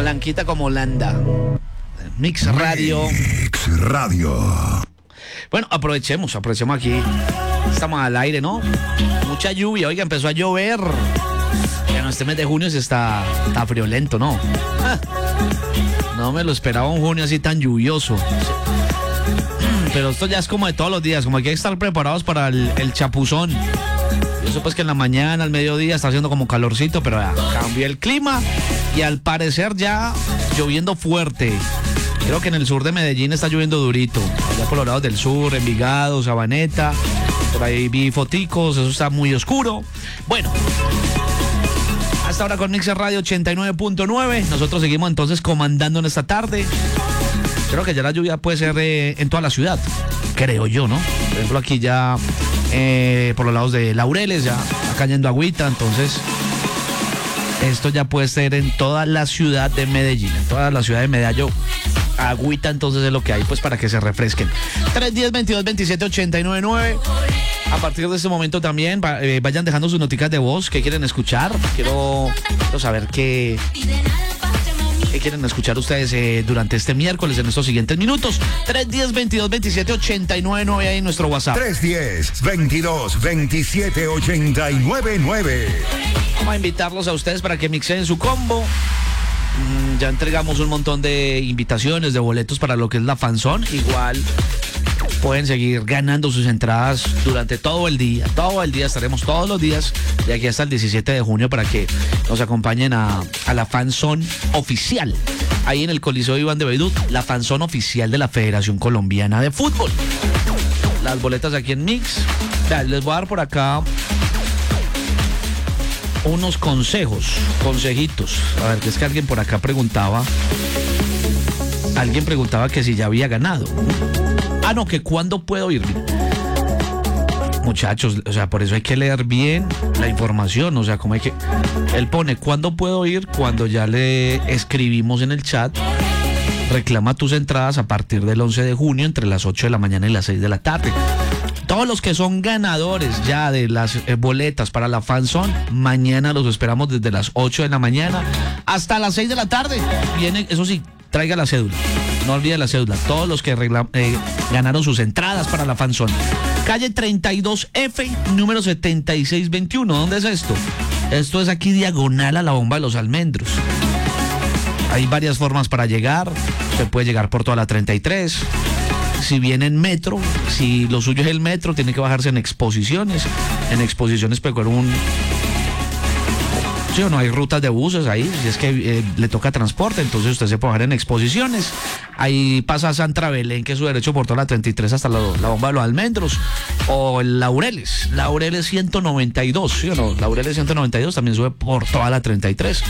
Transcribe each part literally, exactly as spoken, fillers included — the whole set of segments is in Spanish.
Blanquita como Holanda. Mix Radio. Mix Radio. Bueno, aprovechemos, aprovechemos aquí. Estamos al aire, ¿no? Mucha lluvia, oiga, empezó a llover. Bueno, este mes de junio se está, está friolento, ¿no? Ah, no me lo esperaba un junio así tan lluvioso. Pero esto ya es como de todos los días, como hay que estar preparados para el, el chapuzón. Y eso pues que en la mañana, al mediodía está haciendo como calorcito, pero ya cambió el clima y al parecer ya lloviendo fuerte. Creo que en el sur de Medellín está lloviendo durito. Allá por los lados del sur, Envigado, Sabaneta. Por ahí vi foticos, eso está muy oscuro. Bueno, hasta ahora con Mix Radio ochenta y nueve punto nueve. Nosotros seguimos entonces comandando en esta tarde. Creo que ya la lluvia puede ser eh, en toda la ciudad, creo yo, ¿no? Por ejemplo, aquí ya eh, por los lados de Laureles ya está cayendo agüita, entonces esto ya puede ser en toda la ciudad de Medellín, en toda la ciudad de Medallo. Agüita entonces es lo que hay pues para que se refresquen. tres diez, veintidós, veintisiete, ochenta y nueve nueve. A partir de este momento también eh, vayan dejando sus noticas de voz que quieren escuchar. Quiero, quiero saber qué, qué quieren escuchar ustedes eh, durante este miércoles en estos siguientes minutos. tres diez, veintidós, veintisiete, ochenta y nueve nueve ahí en nuestro WhatsApp. tres diez, veintidós, veintisiete, ochenta y nueve nueve. Vamos a invitarlos a ustedes para que mixen su combo. Mm, ya entregamos un montón de invitaciones, de boletos para lo que es la Fanzón. Igual pueden seguir ganando sus entradas durante todo el día. Todo el día estaremos todos los días de aquí hasta el diecisiete de junio para que nos acompañen a, a la Fanzón oficial. Ahí en el Coliseo Iván de Beirut, la Fanzón oficial de la Federación Colombiana de Fútbol. Las boletas aquí en Mix. Ya, les voy a dar por acá unos consejos, consejitos. A ver, que es que alguien por acá preguntaba. Alguien preguntaba que si ya había ganado. Ah, no, que cuándo puedo ir. Muchachos, o sea, por eso hay que leer bien la información. O sea, como hay que. Él pone cuándo puedo ir cuando ya le escribimos en el chat. Reclama tus entradas a partir del once de junio entre las ocho de la mañana y las seis de la tarde. Todos los que son ganadores ya de las eh, boletas para la Fanzón, mañana los esperamos desde las ocho de la mañana hasta las seis de la tarde. Viene, eso sí, traiga la cédula. No olvide la cédula. Todos los que regla, eh, ganaron sus entradas para la Fanzón. Calle treinta y dos F, número setenta y seis veintiuno. ¿Dónde es esto? Esto es aquí diagonal a la Bomba de los Almendros. Hay varias formas para llegar. Se puede llegar por toda la treinta y tres. Si viene en metro, si lo suyo es el metro, tiene que bajarse en Exposiciones. En Exposiciones, pero con un... Sí o no, hay rutas de buses ahí, si es que eh, le toca transporte, entonces usted se puede bajar en Exposiciones. Ahí pasa a Santra Belén, que es su derecho por toda la treinta y tres hasta la, la Bomba de los Almendros. O el Laureles, Laureles ciento noventa y dos, ¿sí o no? Laureles ciento noventa y dos también sube por toda la treinta y tres.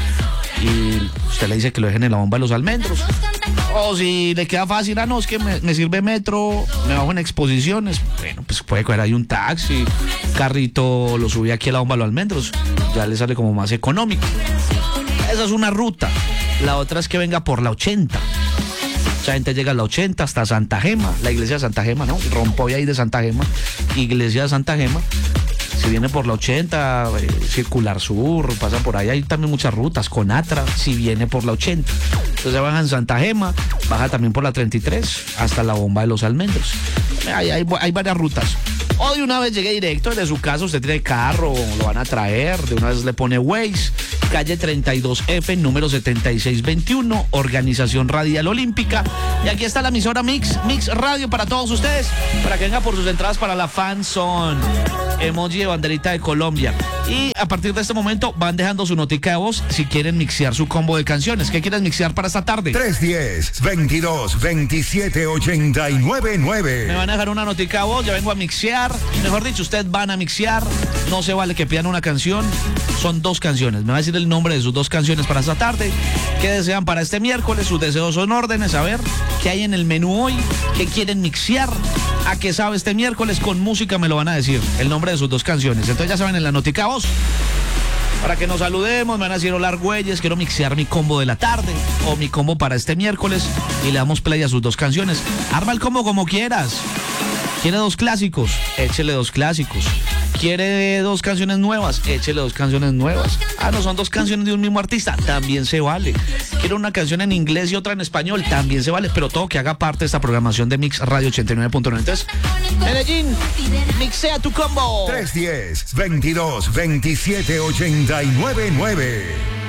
Y usted le dice que lo dejen en la Bomba de los Almendros. O si le queda fácil, ah, no, es que me, me sirve metro, me bajo en Exposiciones. Bueno, pues puede coger ahí un taxi, carrito, lo subí aquí a la Bomba de los Almendros. Ya le sale como más económico. Esa es una ruta. La otra es que venga por la ochenta. Mucha gente llega a la ochenta hasta Santa Gema, la iglesia de Santa Gema, ¿no? Rompoy ahí de Santa Gema, iglesia de Santa Gema. Si viene por la ochenta, eh, Circular Sur, pasa por ahí, hay también muchas rutas, Conatra, si viene por la ochenta. Entonces baja en Santa Gema, baja también por la treinta y tres, hasta la Bomba de los Almendros. Hay, hay, hay varias rutas. O de una vez llegue directo, desde su casa, usted tiene carro, lo van a traer, de una vez le pone Waze, calle treinta y dos F, número setenta y seis veintiuno, Organización Radial Olímpica. Y aquí está la emisora Mix, Mix Radio para todos ustedes, para que venga por sus entradas para la Fanzón. Emoji de banderita de Colombia. Y a partir de este momento van dejando su notica de voz si quieren mixear su combo de canciones. ¿Qué quieren mixear para esta tarde? tres diez, veintidós, veintisiete, ochenta y nueve nueve. Me van a dejar una notica de voz, ya vengo a mixear. Mejor dicho, ustedes van a mixear. No se vale que pidan una canción. Son dos canciones. Me va a decir el nombre de sus dos canciones para esta tarde. ¿Qué desean para este miércoles? Sus deseos son órdenes. A ver, ¿qué hay en el menú hoy? ¿Qué quieren mixear? ¿A qué sabe este miércoles? Con música me lo van a decir. El nombre de sus dos canciones. Entonces ya saben en la notica voz. Para que nos saludemos, me van a decir hola Argüelles, quiero mixear mi combo de la tarde o mi combo para este miércoles y le damos play a sus dos canciones. Arma el combo como quieras. ¿Quiere dos clásicos? Échele dos clásicos. ¿Quiere dos canciones nuevas? Échele dos canciones nuevas. Ah, no, son dos canciones de un mismo artista. También se vale. ¿Quiere una canción en inglés y otra en español? También se vale. Pero todo que haga parte de esta programación de Mix Radio ochenta y nueve punto nueve. Entonces, Medellín, mixea tu combo. tres uno cero, veintidós, veintisiete, ochenta y nueve nueve.